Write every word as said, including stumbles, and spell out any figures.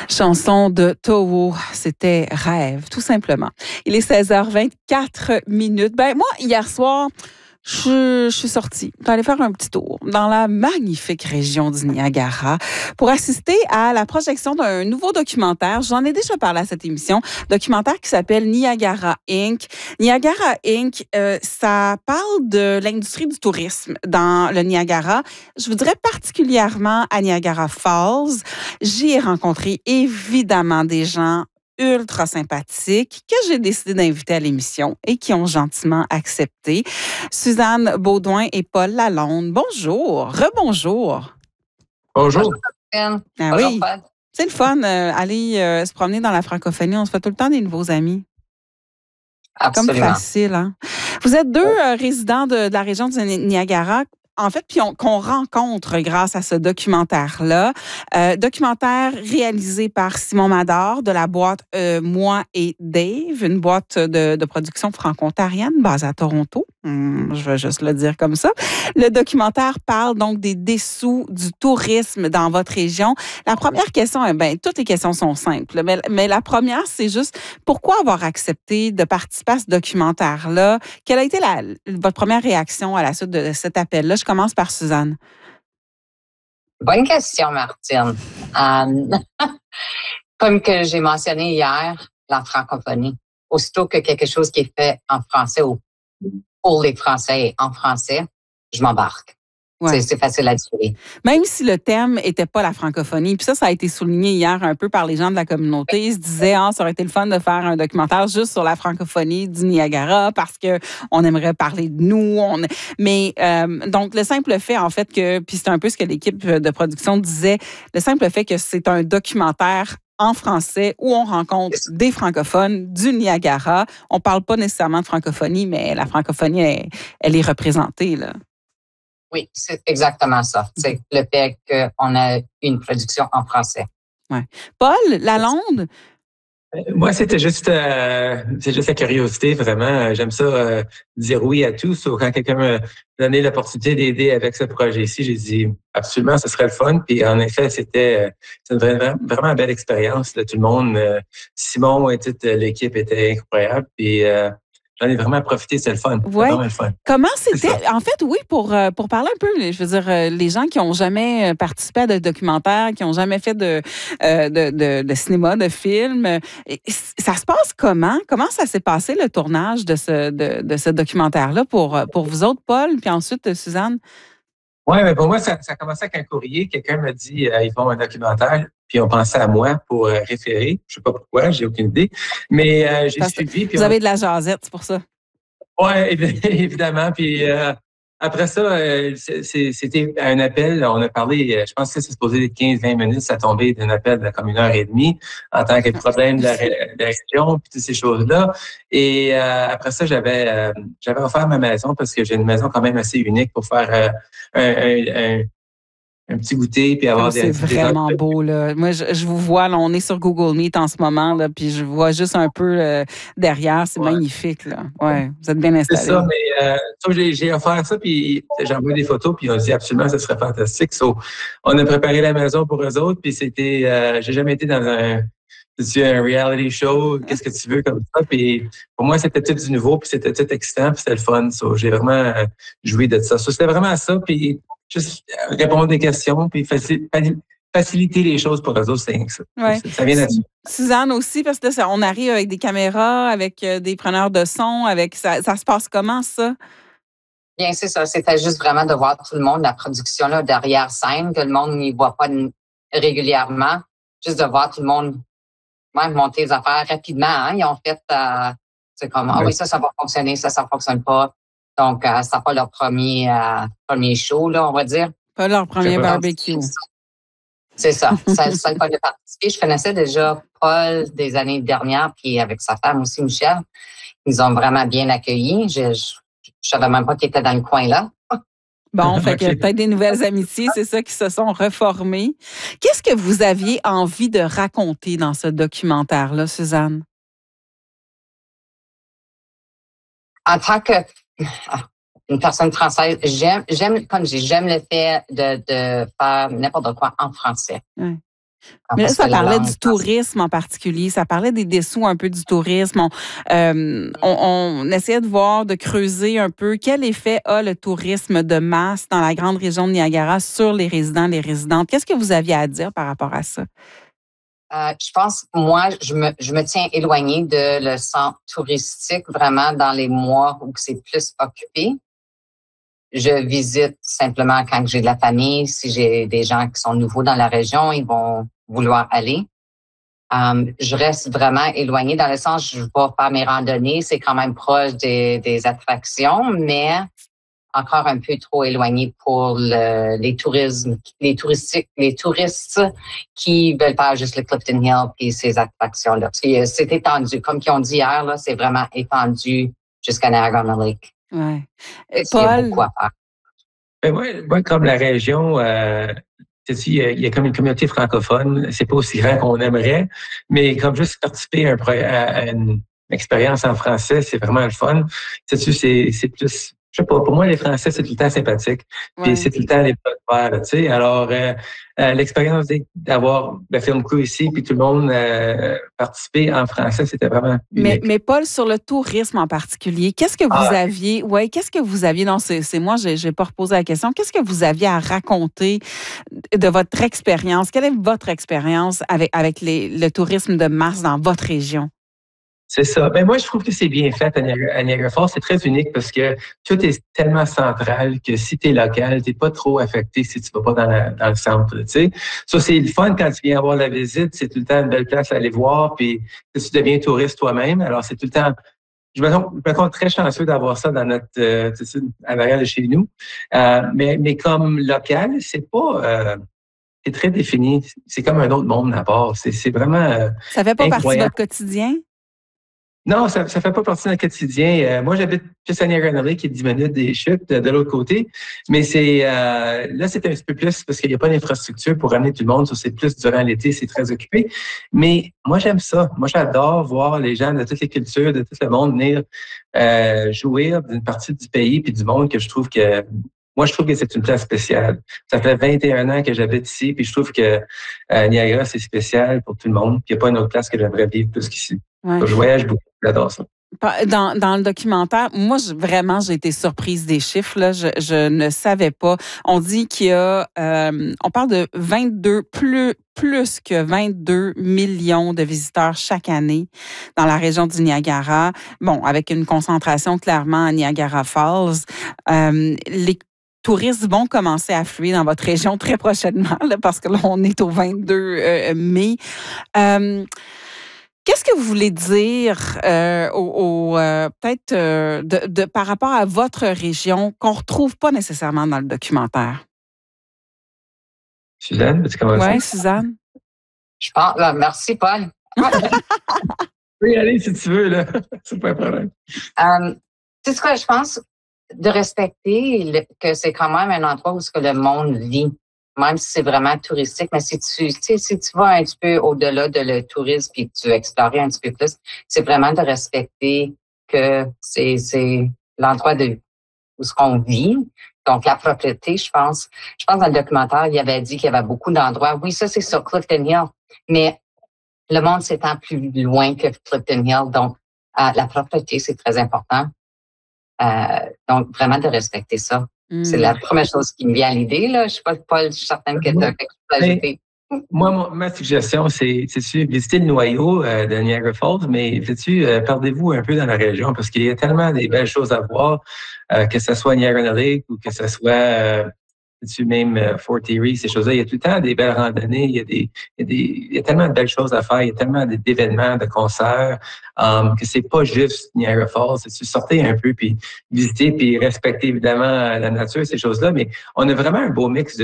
Chanson de Toho, c'était Rêve, tout simplement. Il est seize heures vingt-quatre minutes. Ben moi, hier soir, je, je suis sortie. Je suis allée faire un petit tour dans la magnifique région du Niagara pour assister à la projection d'un nouveau documentaire. J'en ai déjà parlé à cette émission. Documentaire qui s'appelle Niagara Incorporé. Niagara Incorporé, euh, ça parle de l'industrie du tourisme dans le Niagara. Je voudrais particulièrement à Niagara Falls. J'y ai rencontré évidemment des gens ultra sympathiques que j'ai décidé d'inviter à l'émission et qui ont gentiment accepté. Suzanne Beaudoin et Paul Lalonde. Bonjour, rebonjour. Bonjour. Ah oui, c'est le fun, euh, aller euh, se promener dans la francophonie. On se fait tout le temps des nouveaux amis. Absolument. Comme facile, hein? Vous êtes deux euh, résidents de, de la région du Niagara. En fait, puis on, qu'on rencontre grâce à ce documentaire-là. Euh, documentaire réalisé par Simon Mador de la boîte euh, Moi et Dave, une boîte de, de production franco-ontarienne basée à Toronto. Hum, je vais juste le dire comme ça. Le documentaire parle donc des dessous du tourisme dans votre région. La première question, eh bien, toutes les questions sont simples, mais, mais la première, c'est juste pourquoi avoir accepté de participer à ce documentaire-là? Quelle a été la, votre première réaction à la suite de cet appel-là? Je commence par Suzanne. Bonne question, Martine. Um, comme que j'ai mentionné hier, la francophonie. Aussitôt que quelque chose qui est fait en français ou pour les Français et en français, je m'embarque. Ouais. C'est, c'est facile à dire. Même si le thème n'était pas la francophonie, puis ça, ça a été souligné hier un peu par les gens de la communauté. Ils se disaient, ah, ça aurait été le fun de faire un documentaire juste sur la francophonie du Niagara parce que on aimerait parler de nous. On... Mais euh, donc, le simple fait, en fait, que, puis c'est un peu ce que l'équipe de production disait, le simple fait que c'est un documentaire en français où on rencontre des francophones du Niagara. On parle pas nécessairement de francophonie, mais la francophonie, elle, elle est représentée, là. Oui, c'est exactement ça. C'est le fait qu'on a une production en français. Ouais. Paul Lalonde? Moi, c'était juste, euh, c'est juste la curiosité, vraiment. J'aime ça euh, dire oui à tout. So, quand quelqu'un m'a donné l'opportunité d'aider avec ce projet-ci, j'ai dit absolument, ce serait le fun. Puis en effet, c'était, c'était une vraie, vraiment une belle expérience. Là, tout le monde, euh, Simon et toute l'équipe était incroyable. Puis euh, j'en ai vraiment profité, c'est le fun. Ouais. Vraiment le fun. Comment c'était? En fait, oui, pour, pour parler un peu, je veux dire, les gens qui n'ont jamais participé à des documentaires, qui n'ont jamais fait de, de, de, de cinéma, de film, ça se passe comment? Comment ça s'est passé, le tournage de ce, de, de ce documentaire-là pour, pour vous autres, Paul, puis ensuite, Suzanne? Oui, mais pour moi, ça, ça a commencé avec un courrier. Quelqu'un m'a dit euh, ils font un documentaire, puis on pensait à moi pour euh, référer. Je sais pas pourquoi, j'ai aucune idée. Mais euh, j'ai Parce suivi. Puis vous on... avez de la jasette, c'est pour ça. Oui, évidemment. Puis euh, après ça, euh, c'est, c'était un appel. On a parlé, je pense que c'est supposé être quinze vingt minutes. Ça a tombé d'un appel de comme une heure et demie en tant que problème de la, de la région, puis toutes ces choses-là. Et euh, après ça, j'avais euh, j'avais offert ma maison parce que j'ai une maison quand même assez unique pour faire euh, un, un, un un petit goûter puis avoir oh, des... C'est vraiment des... beau, là. Moi, je, je vous vois, là, on est sur Google Meet en ce moment, là, puis je vois juste un peu euh, derrière. C'est ouais. magnifique, là. Ouais, vous êtes bien installés. C'est ça, mais euh, so, j'ai, j'ai offert ça, puis j'ai envoyé des photos, puis on a dit absolument, ce serait fantastique. So, on a préparé la maison pour eux autres, puis c'était... Euh, j'ai jamais été dans un... Tu un reality show, qu'est-ce que tu veux comme ça. Puis pour moi, c'était tout du nouveau, puis c'était tout excitant, puis c'était le fun. So, j'ai vraiment euh, joué de ça. So, c'était vraiment ça, puis juste répondre des questions, puis faciliter les choses pour eux autres, c'est rien que ça. Ouais. Ça, ça vient là-dessus. Suzanne aussi, parce que ça, on arrive avec des caméras, avec euh, des preneurs de son, avec ça, ça se passe comment, ça? Bien, c'est ça. C'était juste vraiment de voir tout le monde, la production là, derrière scène, que le monde n'y voit pas régulièrement. Juste de voir tout le monde ouais, monter les affaires rapidement. Hein. Ils ont fait, euh, c'est comme, ah oui, ça, ça va fonctionner, ça, ça ne fonctionne pas. Donc, euh, c'est pas leur premier, euh, premier show, là, on va dire. Pas leur premier barbecue. C'est ça. Ça, ça le fun de participer. Je connaissais déjà Paul des années dernières, puis avec sa femme aussi, Michel. Ils ont vraiment bien accueilli. Je ne savais même pas qu'ils étaient dans le coin là. Bon, fait que peut-être des nouvelles amitiés, c'est ça, qui se sont reformées. Qu'est-ce que vous aviez envie de raconter dans ce documentaire-là, Suzanne? En tant que une personne française, j'aime, j'aime, comme je dis, j'aime le fait de, de faire n'importe quoi en français. Oui. Mais là, parce ça que la parlait langue, du tourisme en particulier. Ça parlait des dessous un peu du tourisme. On, euh, on, on essayait de voir, de creuser un peu quel effet a le tourisme de masse dans la grande région de Niagara sur les résidents, les résidentes. Qu'est-ce que vous aviez à dire par rapport à ça? Euh, je pense, moi, je me, je me tiens éloignée de le centre touristique vraiment dans les mois où c'est plus occupé. Je visite simplement quand j'ai de la famille. Si j'ai des gens qui sont nouveaux dans la région, ils vont vouloir aller. Um, je reste vraiment éloignée dans le sens, je vais faire mes randonnées. C'est quand même proche des, des attractions, mais encore un peu trop éloigné pour le, les tourismes, les touristiques, les touristes qui veulent faire juste le Clifton Hill et ces attractions-là. Parce que c'est étendu, comme ils ont dit hier, là, c'est vraiment étendu jusqu'à Niagara Lake. Ouais. Et Paul, il y a beaucoup à faire. Ben moi, moi, comme la région, euh, tu sais, il y, a, il y a comme une communauté francophone. C'est pas aussi grand qu'on aimerait, mais comme juste participer à, un, à une expérience en français, c'est vraiment le fun. Tu sais, c'est, c'est plus. Je sais pas, pour moi, les Français, c'est tout le temps sympathique. Puis ouais. c'est tout le temps les pas de faire, tu sais. Alors, euh, euh, l'expérience d'avoir le film crew ici, puis tout le monde euh, participer en français, c'était vraiment mais, unique. mais Paul, sur le tourisme en particulier, qu'est-ce que vous Ah. aviez, ouais, qu'est-ce que vous aviez, non, c'est, c'est moi, j'ai, j'ai pas reposé la question, qu'est-ce que vous aviez à raconter de votre expérience? Quelle est votre expérience avec, avec les, le tourisme de masse dans votre région? C'est ça. Ben moi, je trouve que c'est bien fait à Niagara, à Niagara Falls. C'est très unique parce que tout est tellement central que si tu es local, tu n'es pas trop affecté si tu ne vas pas dans, la, dans le centre. Tu sais. Ça, c'est le fun quand tu viens avoir la visite. C'est tout le temps une belle place à aller voir. Puis tu deviens touriste toi-même. Alors, c'est tout le temps. Je me compte, je me compte très chanceux d'avoir ça dans notre euh, tu sais, à l'arrière de chez nous. Euh, mais, mais comme local, c'est pas. Euh, c'est très défini. C'est comme un autre monde à part. C'est, c'est vraiment. Euh, ça fait pas incroyable. partie de votre quotidien? Non, ça ne fait pas partie de notre quotidien. Euh, moi, j'habite juste à Niagara Lake, qui est dix minutes des chutes de, de l'autre côté. Mais c'est euh, là, c'est un petit peu plus parce qu'il n'y a pas d'infrastructure pour ramener tout le monde. Ça, c'est plus durant l'été, c'est très occupé. Mais moi, j'aime ça. Moi, j'adore voir les gens de toutes les cultures, de tout le monde venir euh, jouir d'une partie du pays puis du monde que je trouve que moi, je trouve que c'est une place spéciale. Ça fait vingt et un ans que j'habite ici, puis je trouve que euh, Niagara, c'est spécial pour tout le monde. Puis il n'y a pas une autre place que j'aimerais vivre plus qu'ici. Ouais. Je voyage beaucoup, j'adore ça. Dans, dans le documentaire, moi, je, vraiment, j'ai été surprise des chiffres. Là. Je, je ne savais pas. On dit qu'il y a, euh, on parle de vingt-deux, plus, plus que vingt-deux millions de visiteurs chaque année dans la région du Niagara. Bon, avec une concentration clairement à Niagara Falls. Euh, les touristes vont commencer à affluer dans votre région très prochainement, là, parce que là, on est au vingt-deux mai. Euh, Qu'est-ce que vous voulez dire euh, au, au, euh, peut-être euh, de, de, par rapport à votre région qu'on ne retrouve pas nécessairement dans le documentaire? Suzanne, peux-tu commencer? Oui, Suzanne. Je pense, là, merci, Paul. Oui, allez, si tu veux, là. C'est pas un problème. Um, tu sais ce que je pense? De respecter le, que c'est quand même un endroit où ce que le monde vit. Même si c'est vraiment touristique, mais si tu, tu sais, si tu vas un petit peu au-delà de le tourisme puis que tu veux explorer un petit peu plus, c'est vraiment de respecter que c'est, c'est l'endroit de où ce qu'on vit. Donc, la propriété, je pense. Je pense dans le documentaire, il avait dit qu'il y avait beaucoup d'endroits. Oui, ça, c'est sur Clifton Hill, mais le monde s'étend plus loin que Clifton Hill. Donc, euh, la propriété, c'est très important. Euh, donc, vraiment de respecter ça. Mm. C'est la première chose qui me vient à l'idée. Là. Je ne suis pas, Paul, je suis certaine que tu as quelque chose à ajouter. Moi, mon, ma suggestion, c'est, c'est visiter le noyau euh, de Niagara Falls, mais sais-tu, euh, perdez-vous un peu dans la région parce qu'il y a tellement des belles choses à voir, euh, que ce soit Niagara Lake ou que ce soit euh, sais-tu, même euh, Fort Erie, ces choses-là. Il y a tout le temps des belles randonnées, il y a, des, il y a, des, il y a tellement de belles choses à faire, il y a tellement d'événements, de concerts, um, que c'est pas juste Niagara Falls. C'est sortir un peu, puis visiter, puis respecter évidemment la nature, ces choses-là, mais on a vraiment un beau mix de